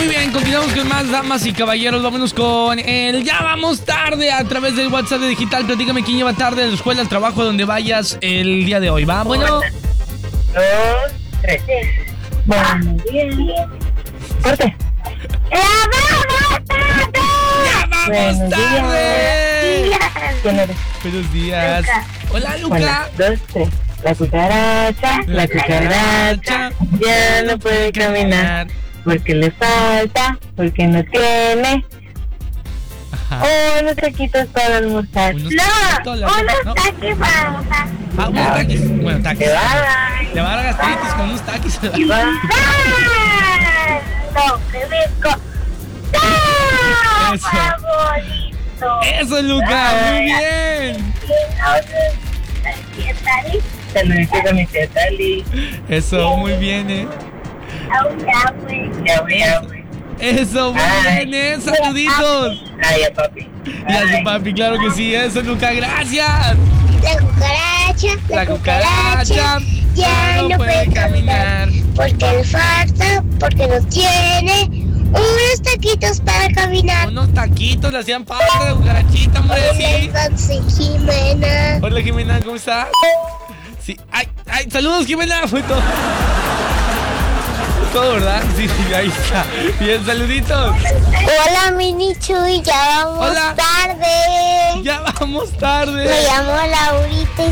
Muy bien, continuamos con más, damas y caballeros. Vámonos con el Ya Vamos Tarde a través del WhatsApp de Digital. Platícame quién lleva tarde a la escuela, al trabajo, donde vayas el día de hoy. ¿Va? Bueno. 2, 3. Buenos días. Corte. ¡Ya vamos tarde! ¿Quién eres? Buenos días. Luca. Hola, 1, Luca. 2, 3. La cucaracha ya no puede caminar. Porque le falta, porque no tiene. Ajá. Unos taquitos para almorzar. Unos No, taquitos, la- unos no. taquis para usar. Ah, unos taquis. Bueno, taquis. Te va. Le va a dar gastritis con unos taquis. Y va. No, qué rico. ¡No, Eso. favorito! Eso, Luca. Muy bien. Saluditos a mi tía Tali. Eso, muy bien, Ya voy. Eso, muy Ay. bien, saluditos. Ay, a papi. Y a su papi, claro que sí, eso, Luca, gracias. La cucaracha ya no puede caminar porque le falta, porque no tiene unos taquitos para caminar. Unos taquitos le hacían falta de cucarachita, hombre, sí. Entonces, Jimena. Hola, Jimena, ¿cómo estás? Sí, ay, saludos, Jimena, fue todo. Todo, ¿verdad? Sí, ahí está. Bien, saluditos. Hola, Mini Chuy, ya vamos Hola. tarde. Ya vamos tarde. Me llamo Laurita y